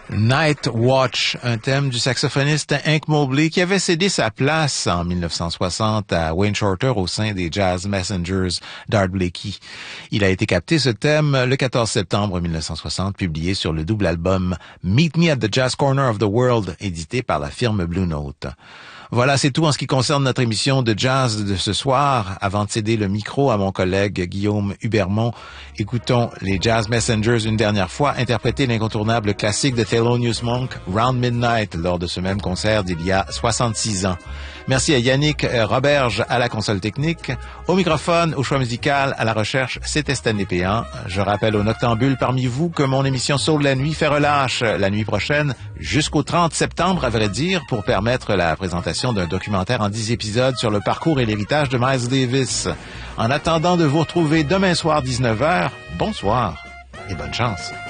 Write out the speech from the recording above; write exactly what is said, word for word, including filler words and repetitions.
Night Watch, un thème du saxophoniste Hank Mobley qui avait cédé sa place en mille neuf cent soixante à Wayne Shorter au sein des Jazz Messengers d'Art Blakey. Il a été capté ce thème le quatorze septembre mille neuf cent soixante, publié sur le double album Meet Me at the Jazz Corner of the World, édité par la firme Blue Note. Voilà, c'est tout en ce qui concerne notre émission de jazz de ce soir. Avant de céder le micro à mon collègue Guillaume Hubermont, écoutons les Jazz Messengers une dernière fois interpréter l'incontournable classique de Thelonious Monk, Round Midnight, lors de ce même concert d'il y a soixante-six ans. Merci à Yannick Roberge à la console technique. Au microphone, au choix musical, à la recherche, c'était Stanley Péan. Je rappelle aux noctambules parmi vous que mon émission Soul la nuit fait relâche la nuit prochaine jusqu'au trente septembre, à vrai dire, pour permettre la présentation d'un documentaire en dix épisodes sur le parcours et l'héritage de Miles Davis. En attendant de vous retrouver demain soir dix-neuf heures, bonsoir et bonne chance.